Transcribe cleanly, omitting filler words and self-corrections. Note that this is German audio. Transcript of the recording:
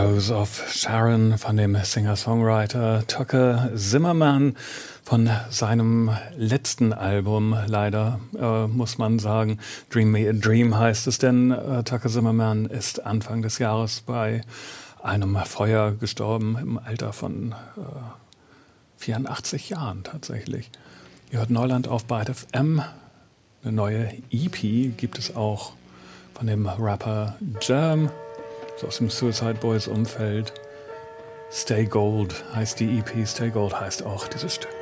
Echoes of Sharon von dem Singer-Songwriter Tucker Zimmerman von seinem letzten Album, leider muss man sagen. Dream Me a Dream heißt es, denn Tucker Zimmerman ist Anfang des Jahres bei einem Feuer gestorben im Alter von 84 Jahren tatsächlich. Ihr hört Neuland auf Byte FM. Eine neue EP gibt es auch von dem Rapper Germ, so aus dem Suicide Boys Umfeld. Stay Gold heißt die EP, Stay Gold heißt auch dieses Stück.